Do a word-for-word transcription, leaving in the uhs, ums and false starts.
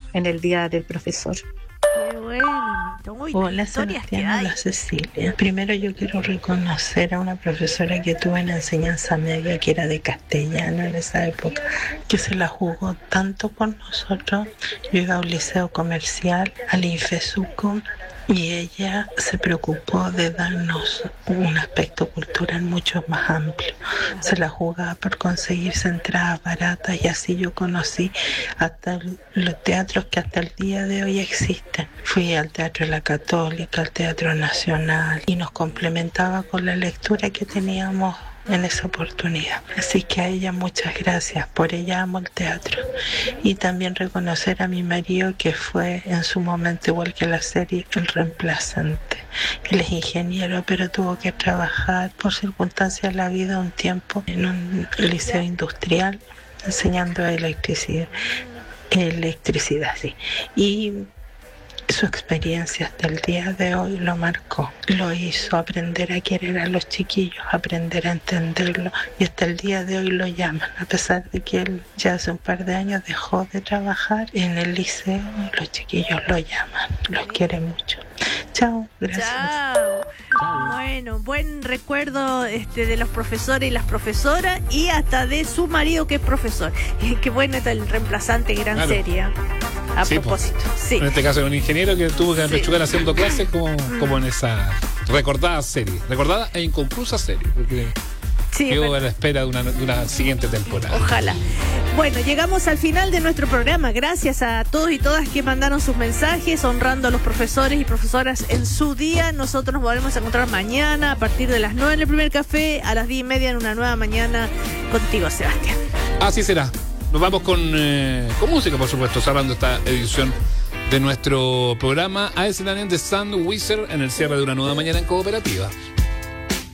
en el Día del Profesor. Qué bueno. Uy, Hola, Sebastián, hola Cecilia. Primero yo quiero reconocer a una profesora que tuve en enseñanza media, que era de castellano en esa época, que se la jugó tanto por nosotros. Yo iba a un liceo comercial, al INFESUCO, y ella se preocupó de darnos un aspecto cultural mucho más amplio. Se la jugaba por conseguirse entradas baratas, y así yo conocí hasta los teatros que hasta el día de hoy existen. Fui al Teatro de la Católica, al Teatro Nacional, y nos complementaba con la lectura que teníamos en esa oportunidad. Así que a ella muchas gracias, por ella amo el teatro. Y también reconocer a mi marido, que fue en su momento, igual que la serie, el reemplazante. Él es ingeniero, pero tuvo que trabajar por circunstancias de la vida un tiempo en un liceo industrial enseñando electricidad. Electricidad, sí. Y su experiencia hasta el día de hoy lo marcó, lo hizo aprender a querer a los chiquillos, aprender a entenderlo, y hasta el día de hoy lo llaman, a pesar de que él ya hace un par de años dejó de trabajar en el liceo. Los chiquillos lo llaman, los quieren mucho. Chao, gracias. Chao. Bueno, buen recuerdo este de los profesores y las profesoras, y hasta de su marido, que es profesor. Qué bueno está el reemplazante, gran claro. serie. A sí, propósito, pues, sí. En este caso, un ingeniero que tuvo que apechugar sí. haciendo clases como, mm. como en esa recordada serie, recordada e inconclusa serie, porque sí, quedó a la espera de una, de una siguiente temporada. Ojalá. Bueno, llegamos al final de nuestro programa. Gracias a todos y todas que mandaron sus mensajes, honrando a los profesores y profesoras en su día. Nosotros nos volvemos a encontrar mañana a partir de las nueve en el primer café, a las diez y media en una nueva mañana contigo, Sebastián. Así será. Nos vamos con, eh, con música, por supuesto, cerrando esta edición de nuestro programa. A ese también de Sun Wizard en el cierre de una nueva mañana en Cooperativa.